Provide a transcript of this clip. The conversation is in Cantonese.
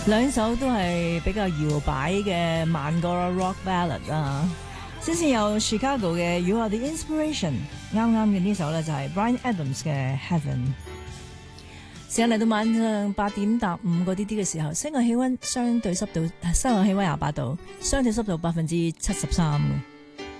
兩首都係比較搖擺嘅慢歌 rock ballad 啊。先前有 Chicago 嘅 You Are The Inspiration， 啱啱嘅呢首咧就係 Bryan Adams 嘅 Heaven。時間嚟到晚上8點搭5個啲啲嘅時候，室外氣溫相對濕度，室外氣溫28度，相對濕度73%嘅。